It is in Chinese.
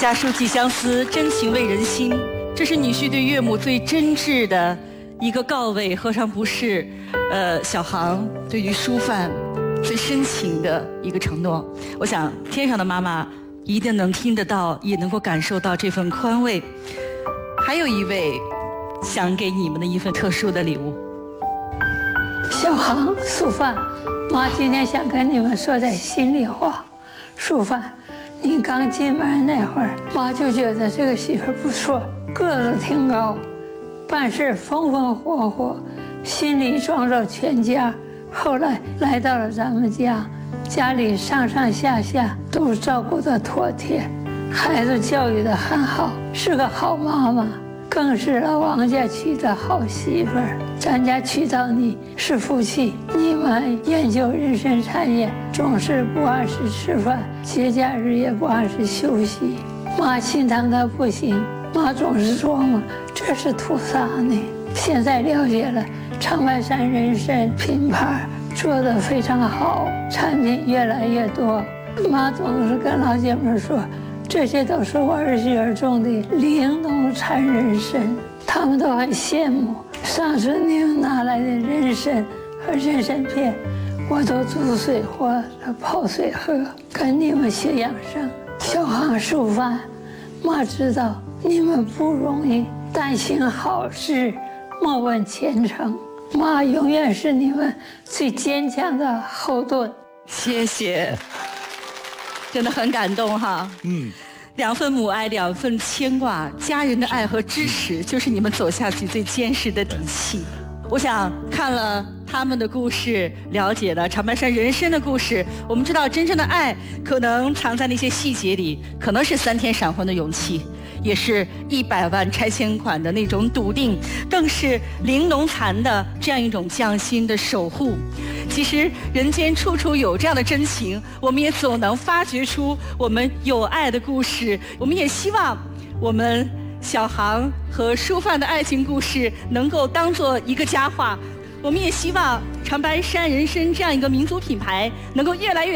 家书寄相思，真情慰人心。这是女婿对岳母最真挚的一个告慰，何尝不是小航对于舒范最深情的一个承诺？我想天上的妈妈一定能听得到，也能够感受到这份宽慰。还有一位想给你们的一份特殊的礼物。 小航、舒范，妈今天想跟你们说点心里话。舒范，你刚进门那会儿，妈就觉得这个媳妇不错，个子挺高，办事风风火火，心里装着全家。后来来到了咱们家，家里上上下下都照顾得妥帖，孩子教育得很好，是个好妈妈，更是老王家娶的好媳妇儿。咱家娶到你是福气。你们研究人参产业，总是不按时吃饭，节假日也不按时休息。妈心疼的不行，妈总是琢磨这是图啥呢？现在了解了，长白山人参品牌做得非常好，产品越来越多。妈总是跟老姐妹说，这些都是我儿媳妇种的玲珑产人参，他们都很羡慕。上次你们拿来的人参和人参片，我都煮水或者泡水喝，跟你们学养生。小航、舒范，妈知道你们不容易，但行好事，莫问前程。妈永远是你们最坚强的后盾。 谢谢，真的很感动哈。两份母爱，两份牵挂，家人的爱和支持，就是你们走下去最坚实的底气。我想看了他们的故事，了解了长白山人参的故事，我们知道真正的爱可能藏在那些细节里，可能是3天闪婚的勇气，也是100万拆迁款的那种笃定，更是玲珑蚕的这样一种匠心的守护。其实人间处处有这样的真情，我们也总能发掘出我们有爱的故事。我们也希望我们小航和舒范的爱情故事能够当做一个佳话。我们也希望长白山人参这样一个民族品牌能够越来越